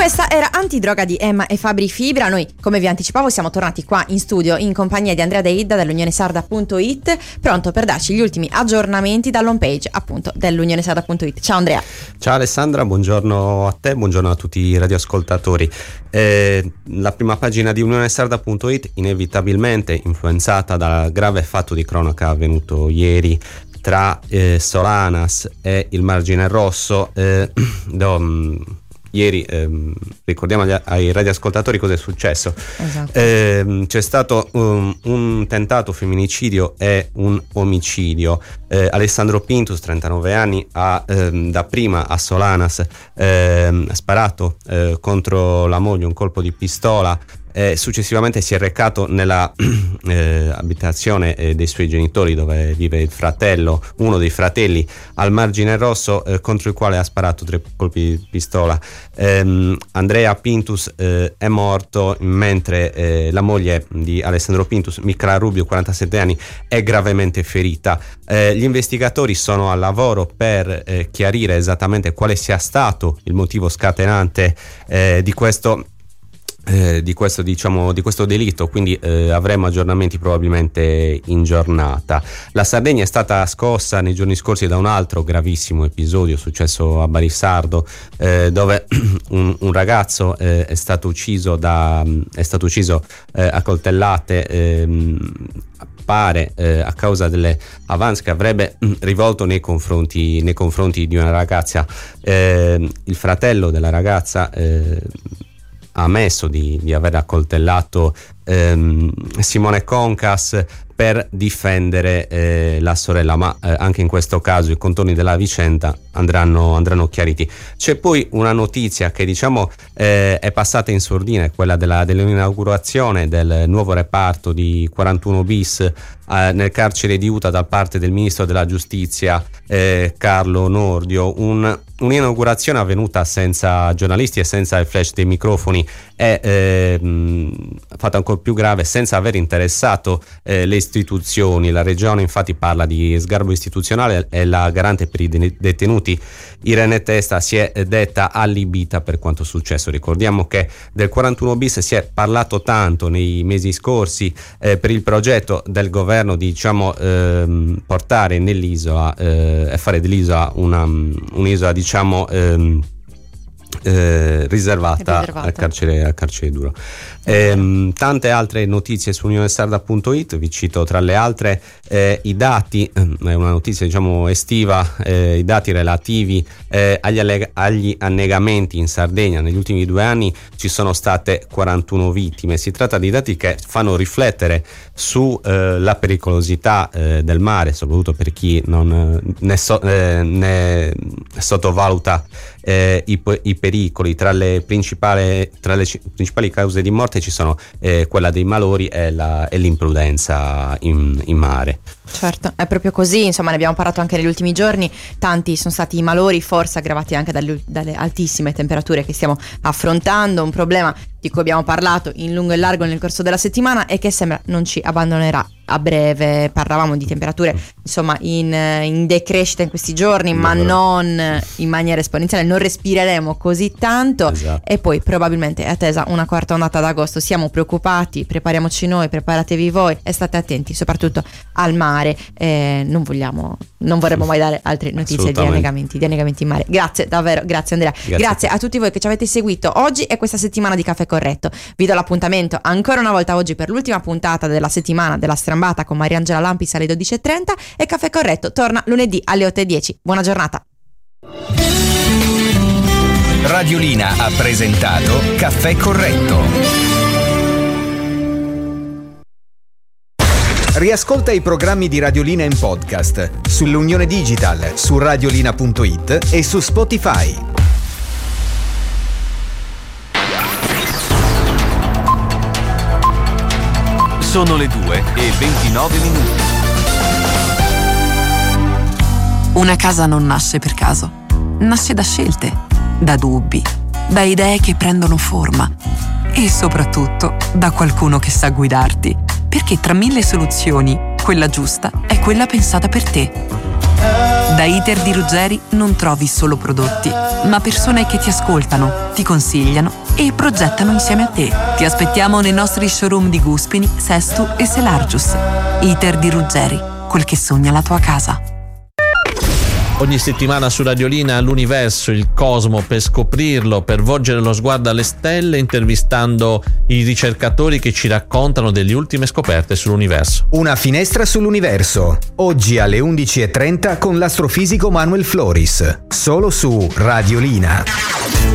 Questa era Antidroga di Emma e Fabri Fibra. Noi, come vi anticipavo, siamo tornati qua in studio in compagnia di Andrea Deidda dell'Unionesarda.it, pronto per darci gli ultimi aggiornamenti dall'home page appunto dell'Unionesarda.it. Ciao Andrea. Ciao Alessandra, buongiorno a te, buongiorno a tutti i radioascoltatori. La prima pagina di Unionesarda.it inevitabilmente influenzata dal grave fatto di cronaca avvenuto ieri tra Solanas e il Margine Rosso. Ieri ricordiamo ai radioascoltatori cosa è successo. Esatto. C'è stato un tentato femminicidio e un omicidio. Alessandro Pintus, 39 anni, ha dapprima a Solanas sparato contro la moglie un colpo di pistola. Successivamente si è recato nella abitazione dei suoi genitori, dove vive il fratello, uno dei fratelli, al Margine Rosso, contro il quale ha sparato 3 colpi di pistola. Andrea Pintus è morto, mentre la moglie di Alessandro Pintus, Michela Rubio, 47 anni, è gravemente ferita. Gli investigatori sono al lavoro per chiarire esattamente quale sia stato il motivo scatenante di questo delitto, quindi avremo aggiornamenti probabilmente in giornata. La Sardegna è stata scossa nei giorni scorsi da un altro gravissimo episodio successo a Barissardo, dove un ragazzo è stato ucciso a coltellate, pare a causa delle avance che avrebbe rivolto nei confronti di una ragazza. Il fratello della ragazza ha ammesso di aver accoltellato Simone Concas per difendere la sorella, ma anche in questo caso i contorni della vicenda andranno chiariti. C'è poi una notizia che è passata in sordina, è quella dell'inaugurazione del nuovo reparto di 41 bis nel carcere di Uta da parte del ministro della giustizia Carlo Nordio. Un'inaugurazione avvenuta senza giornalisti e senza il flash dei microfoni, è fatta ancora più grave, senza aver interessato le istituzioni. La regione infatti parla di sgarbo istituzionale e la garante per i detenuti Irene Testa si è detta allibita per quanto successo. Ricordiamo che del 41 bis si è parlato tanto nei mesi scorsi per il progetto del governo di portare nell'isola e fare dell'isola un'isola riservata al carcere duro. Tante altre notizie su Unionesarda.it, vi cito tra le altre i dati, è una notizia estiva, i dati relativi agli annegamenti in Sardegna. Negli ultimi 2 anni ci sono state 41 vittime. Si tratta di dati che fanno riflettere su la pericolosità del mare, soprattutto per chi non ne sottovaluta i pericoli. Tra le principali cause di morte ci sono quella dei malori e l'imprudenza in mare. Certo, è proprio così, insomma, ne abbiamo parlato anche negli ultimi giorni. Tanti sono stati i malori, forse aggravati anche dalle altissime temperature che stiamo affrontando, un problema di cui abbiamo parlato in lungo e largo nel corso della settimana e che sembra non ci abbandonerà a breve. Parlavamo di temperature in decrescita in questi giorni, ma non in maniera esponenziale, non respireremo così tanto. Esatto. E poi probabilmente è attesa una quarta ondata ad agosto. Siamo preoccupati, prepariamoci noi, preparatevi voi e state attenti soprattutto al mare. Non vorremmo mai dare altre notizie di annegamenti in mare. Grazie, davvero, grazie Andrea. Grazie a tutti voi che ci avete seguito oggi e questa settimana di Caffè Corretto. Vi do l'appuntamento ancora una volta oggi per l'ultima puntata della settimana della Strambata con Mariangela Lampis alle 12.30 e Caffè Corretto torna lunedì alle 8.10. Buona giornata. Radiolina ha presentato Caffè Corretto. Riascolta i programmi di Radiolina in podcast sull'Unione Digital, su radiolina.it e su Spotify. Sono le 2:29. Una casa non nasce per caso, nasce da scelte, da dubbi, da idee che prendono forma e soprattutto da qualcuno che sa guidarti. Perché tra 1000 soluzioni, quella giusta è quella pensata per te. Da Iter di Ruggeri non trovi solo prodotti, ma persone che ti ascoltano, ti consigliano e progettano insieme a te. Ti aspettiamo nei nostri showroom di Guspini, Sestu e Selargius. Iter di Ruggeri, quel che sogna la tua casa. Ogni settimana su Radiolina l'universo, il cosmo, per scoprirlo, per volgere lo sguardo alle stelle, intervistando i ricercatori che ci raccontano delle ultime scoperte sull'universo. Una finestra sull'universo, oggi alle 11:30 con l'astrofisico Manuel Floris, solo su Radiolina.